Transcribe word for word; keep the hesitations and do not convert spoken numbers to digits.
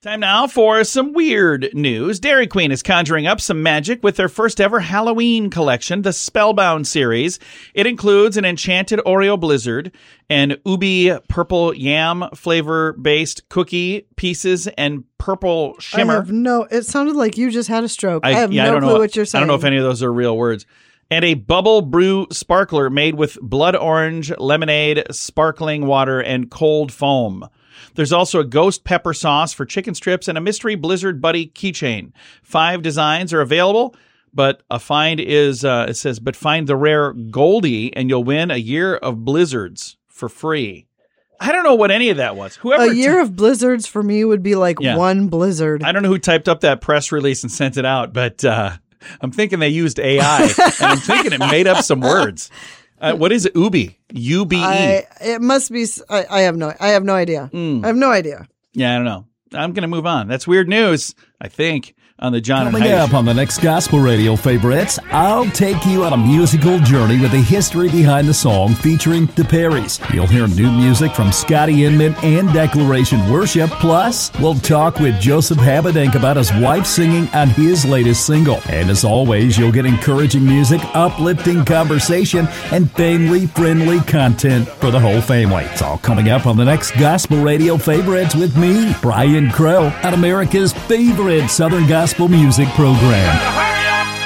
Time now for some weird news. Dairy Queen is conjuring up some magic with their first ever Halloween collection, the Spellbound series. It includes an enchanted Oreo Blizzard, an Ubi purple yam flavor-based cookie pieces, and purple shimmer. I have no, it sounded like you just had a stroke. I, I have yeah, no I don't clue know, what you're saying. I don't know if any of those are real words. And a bubble brew sparkler made with blood orange, lemonade, sparkling water, and cold foam. There's also a ghost pepper sauce for chicken strips and a mystery Blizzard Buddy keychain. Five designs are available, but a find is, uh, it says, but find the rare Goldie and you'll win a year of Blizzards for free. I don't know what any of that was. Whoever a year t- of Blizzards for me would be like Yeah. one Blizzard. I don't know who typed up that press release and sent it out, but uh, I'm thinking they used A I, and I'm thinking it made up some words. Uh, what is it? Ubi? U B E. I, it must be. I, I have no. I have no idea. Mm. I have no idea. Yeah, I don't know. I'm going to move on. That's weird news, I think, on the John Coming and Heidi up Show. on the next Gospel Radio Favorites, I'll take you on a musical journey with the history behind the song featuring the Perrys. You'll hear new music from Scotty Inman and Declaration Worship. Plus, we'll talk with Joseph Habedank about his wife singing on his latest single. And as always, you'll get encouraging music, uplifting conversation, and family-friendly content for the whole family. It's all coming up on the next Gospel Radio Favorites with me, Brian Crow, on America's favorite Southern Gospel music program.